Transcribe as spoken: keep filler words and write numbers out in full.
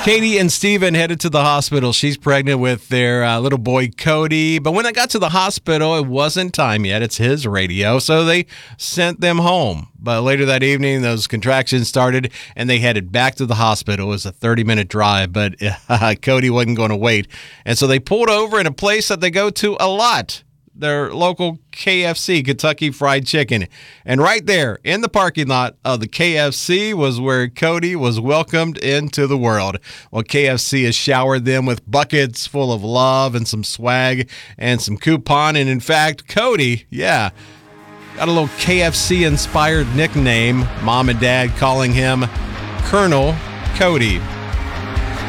Katie and Steven headed to the hospital. She's pregnant with their uh, little boy, Cody. But when they got to the hospital, it wasn't time yet. It's his radio. So they sent them home. But later that evening, those contractions started, and they headed back to the hospital. It was a thirty-minute drive, but uh, Cody wasn't going to wait. And so they pulled over in a place that they go to a lot, their local K F C, Kentucky Fried Chicken. And right there in the parking lot of the K F C was where Cody was welcomed into the world. Well, K F C has showered them with buckets full of love and some swag and some coupon. And in fact, Cody, yeah, got a little K F C-inspired nickname, mom and dad calling him Colonel Cody.